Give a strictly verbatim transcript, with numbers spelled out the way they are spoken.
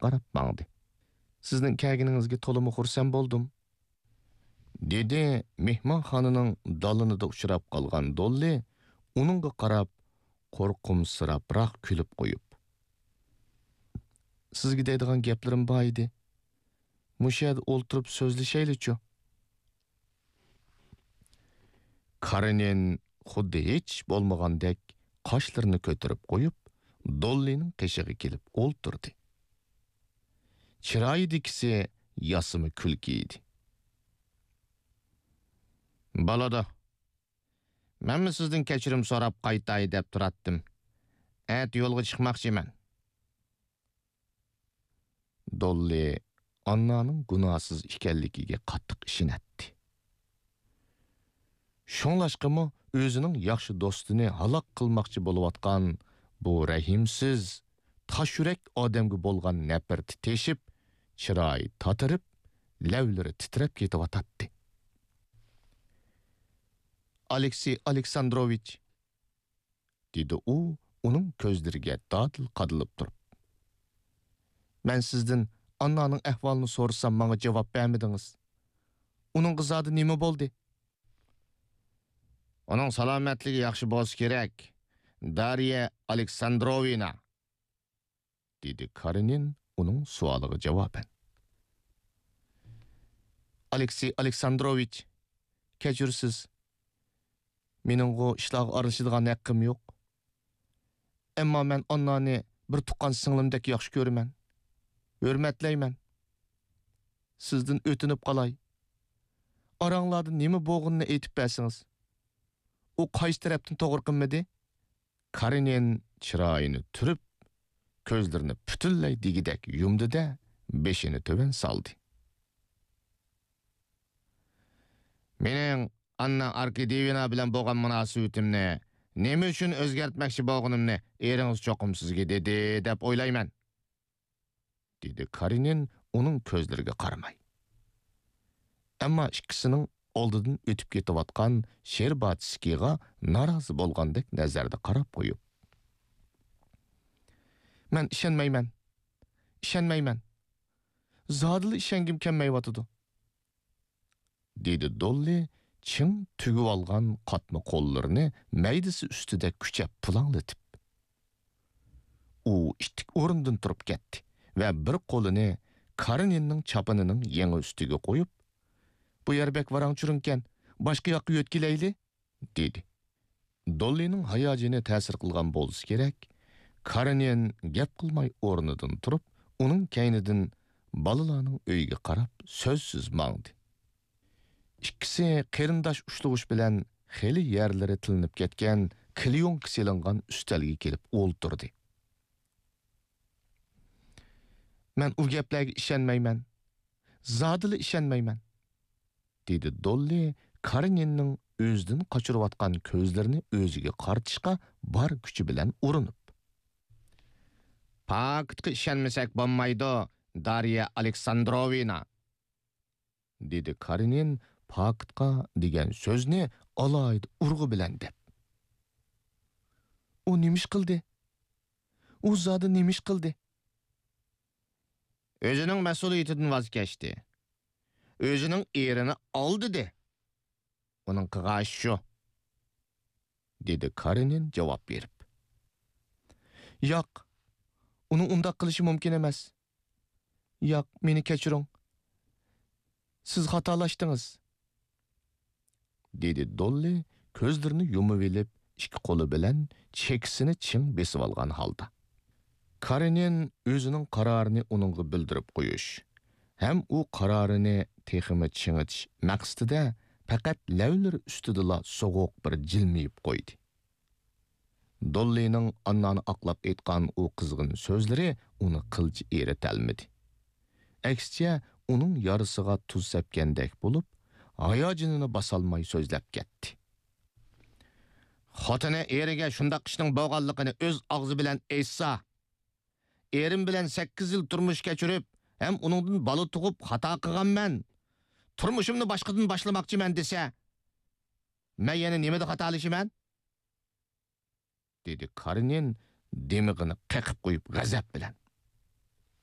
qarab mаңды. Sizning kelganingizga to'liq xursand bo'ldim, dedi mehmonxonaning dalınida uchrab qolgan Dolly, uningga qarab qo'rqimsirabroq kulib qo'yib. Sizga deydigan gaplarim bor edi. Mushu yerda o'ltirib so'zlashaylik-chu. Karenin xuddi hech bo'lmagandek qoshlarini ko'tarib qo'yib, Dollyning qishig'i kelib o'ltirdi. Chiroyidikisi yasimi kulki edi. Balada, men sizdan kechirim so'rab qaytay deb turatdim. At yo'lga chiqmoqchiman. Dolly Annaning gunohsiz ekanligiga qattiq ishonatdi. Şoňlaşqymı özünün yaxşı dostunu halak qılmaqçı bolayotgan bu rahimsiz, taş yürek adamga bolgan nefreti teşip, chiroyi tatirib, lavlari titrab ketavatdi. Aleksey Aleksandrovich, dedi u, uning ko'zlariga dadil qadilib turib. Men sizdan Annaning ahvolini so'rasam, menga javob bermedingiz. Uning qizadi nima bo'ldi? Onun salomatligi yaxshi bo'lsa kerak. Darya Aleksandrovna, dedi Karenin uning savoliga javoban. Aleksey Aleksandrovich, kechirsiz. Mening bu ishlarga aralashadigan haqqim yo'q. Ammo men Annani bir tuqqan singlimdek yaxshi ko'raman. Hurmatlayman. Sizdan o'tinib qolay. Aranglarda nima bo'lganini aytib bersangiz. O qaysi tarafdan to'g'ri qilmadi? Karenin chiroyini turib, ko'zlarini butunlay digidek yumdi-da, beshini töven saldi. Mening Anna Arkadiyevna bilan bo'lgan munosabatimni nima uchun o'zgartmoqchi bo'lganimni eringiz cho'qim sizga dedi deb o'ylayman, dedi Karenin uning ko'zlariga qaramay. Ammo ikkisining oldidan o'tib ketayotgan Sherbatskiga norozi bo'lgandek nazarda qarab qo'yib. Men ishonmayman. Ishonmayman. Zodil ishongim kelmayotdi, dedi Dolly chim tugib olgan qatma qo'llarini maydisi ustida kuchab pulanglatib. U ishtik o'rindan turib ketdi va bir qo'lini Kareninning chapanining yangi ustiga qo'yib, bu yer bek varang churunkan, boshqa yoqqa yo'tkilayli, dedi. Dollyning hayojini ta'sir qilgan bo'lsa kerak. Karenin gap qilmay o'rnidan turib, uning kaynidan balalarning uyiga qarab so'zsiz mangdi. Ikkisi qarindosh ushlug'ish bilan xeli yerlari tilinib ketgan kliyonka selingan ustalga kelib o'ltirdi. Men u gaplarga ishonmayman. Zodili ishonmayman, dedi Dolly Kareninning o'zidan qochirayotgan ko'zlarini o'ziga qaratishga bar kuchi bilan urinib. Paktga ishonmasak bo'lmaydi, Darya Aleksandrovna, dedi Karenin paktga degan so'zni alayda urg'u bilan deb. U nimish qildi? U zodi nimish qildi? O'zining mas'uliyatidan voz kechdi. O'zining erini oldi de. Uning qilgani shu, dedi Karenin javob berib. Yo'q, uni undaq qilishi mumkin emas. Yo'q, meni kechiring. Siz xatolashdingiz, dedi Dolly ko'zlarini yumib elib, ikki qo'li bilan chekisini ching besib olgan holda. Karenin o'zining qarorini uningga bildirib qo'yish, ham u qarorini teximi chingitish maqsadida faqat lavlar ustida so'g'uq bir jilmiyib qo'ydi. Dollyning Annani aqlab aytgan u qizg'in so'zlari uni qilchi eritalmadi. Aksicha uning yarisiga tuz sepgandek bo'lib, hayojonini basolmay so'zlab ketdi. Xotini eriga shunda qishning bo'lganligini o'z og'zi bilan aytsa, erim bilan sakkiz yil turmush kechirib, ham uningdan bola tug'ib xato qilganman. Turmushimni boshqadan boshlamoqchiman desa, men yana nimada xatolashiman? dedi Karenin demig'ini qaqib qo'yib g'azab bilan.